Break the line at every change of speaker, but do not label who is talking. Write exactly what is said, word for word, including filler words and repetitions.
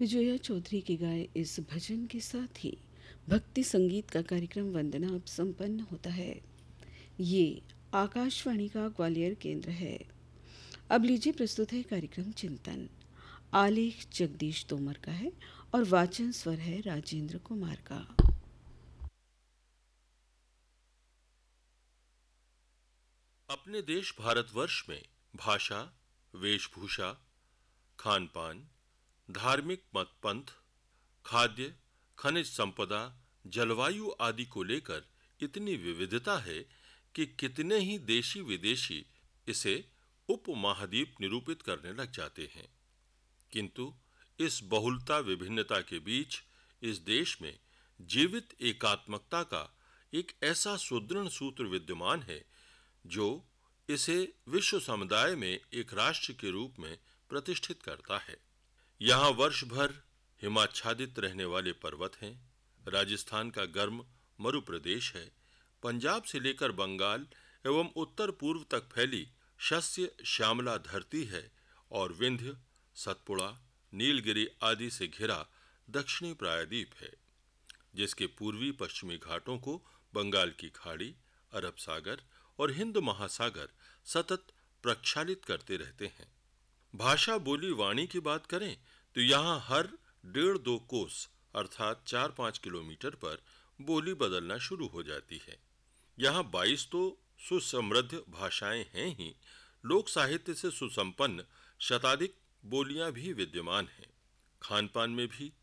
विजया चौधरी के गाए इस भजन के साथ ही भक्ति संगीत का कार्यक्रम वंदना अब संपन्न होता है। ये आकाशवाणी का ग्वालियर केंद्र है। अब लीजिए प्रस्तुत है कार्यक्रम चिंतन। आलेख जगदीश तोमर का है और वाचन स्वर है राजेंद्र कुमार का।
अपने देश भारतवर्ष में भाषा, वेशभूषा, खान पान, धार्मिक मत पंथ, खाद्य, खनिज संपदा, जलवायु आदि को लेकर इतनी विविधता है कि कितने ही देशी विदेशी इसे उपमहाद्वीप निरूपित करने लग जाते हैं। किंतु इस बहुलता विभिन्नता के बीच इस देश में जीवित एकात्मकता का एक ऐसा सुदृढ़ सूत्र विद्यमान है जो इसे विश्व समुदाय में एक राष्ट्र के रूप में प्रतिष्ठित करता है। यहाँ वर्ष भर हिमाच्छादित रहने वाले पर्वत हैं, राजस्थान का गर्म मरु प्रदेश है, पंजाब से लेकर बंगाल एवं उत्तर पूर्व तक फैली शस्य श्यामला धरती है और विंध्य, सतपुड़ा, नीलगिरी आदि से घिरा दक्षिणी प्रायद्वीप है, जिसके पूर्वी पश्चिमी घाटों को बंगाल की खाड़ी, अरब सागर और हिंद महासागर सतत प्रक्षालित करते रहते हैं। भाषा बोली वाणी की बात करें तो यहाँ हर डेढ़ दो कोस अर्थात चार पाँच किलोमीटर पर बोली बदलना शुरू हो जाती है। यहाँ बाईस तो सुसमृद्ध भाषाएं हैं ही, लोक साहित्य से सुसंपन्न शताधिक बोलियां भी विद्यमान हैं। खान पान में भी